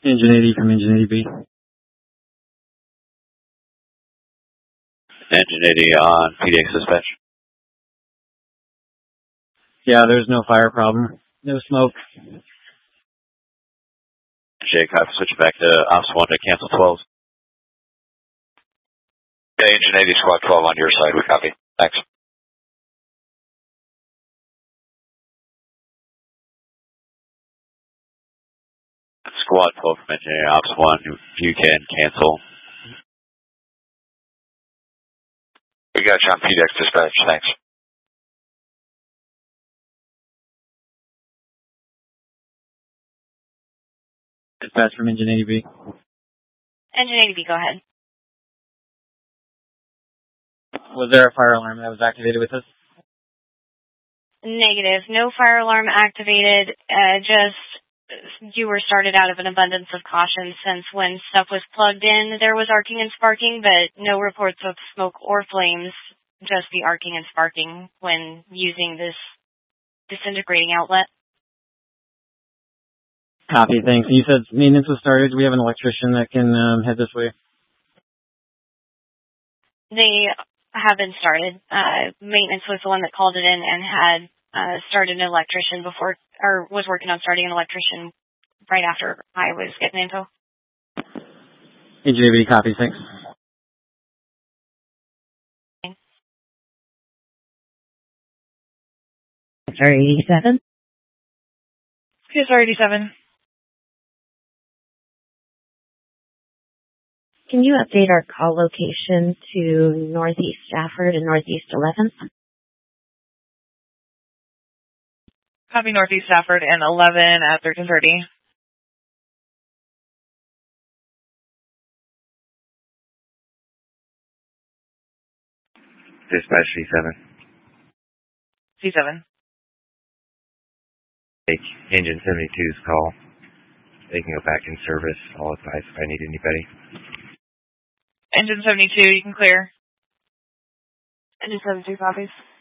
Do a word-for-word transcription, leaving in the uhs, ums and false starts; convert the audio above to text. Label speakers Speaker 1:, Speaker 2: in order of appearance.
Speaker 1: Engine eighty from Engine eighty B.
Speaker 2: Engine eighty on P D X dispatch.
Speaker 1: Yeah, there's no fire problem. No smoke.
Speaker 2: J, copy. Switch back to Ops one to cancel twelve. Yeah, Engine eighty, Squad twelve on your side. We copy. Thanks. Squad twelve from Engine eighty, Ops one, you can cancel. We got you on P D X dispatch. Thanks.
Speaker 1: Dispatch from Engine eighty B.
Speaker 3: Engine eighty B, go ahead.
Speaker 1: Was there a fire alarm that was activated with this?
Speaker 3: Negative. No fire alarm activated. Uh, just you were started out of an abundance of caution since when stuff was plugged in, there was arcing and sparking, but no reports of smoke or flames, just the arcing and sparking when using this disintegrating outlet.
Speaker 1: Copy, thanks. You said maintenance was started. Do we have an electrician that can um, head this way?
Speaker 3: They have been started. Uh, maintenance was the one that called it in and had uh, started an electrician before, or was working on starting an electrician right after I was getting info.
Speaker 1: Engine eighty B, copy, thanks.
Speaker 4: P S R eighty-seven?
Speaker 5: P S R eighty-seven.
Speaker 4: Can you update our call location to Northeast Stafford and Northeast eleventh?
Speaker 5: Copy Northeast Stafford and eleven at thirteen thirty.
Speaker 6: Dispatch C seven.
Speaker 5: C seven.
Speaker 6: Take Engine seventy-two's call. They can go back in service. I'll advise if I need anybody.
Speaker 5: Engine seventy-two, you can clear.
Speaker 7: Engine seventy-two copies.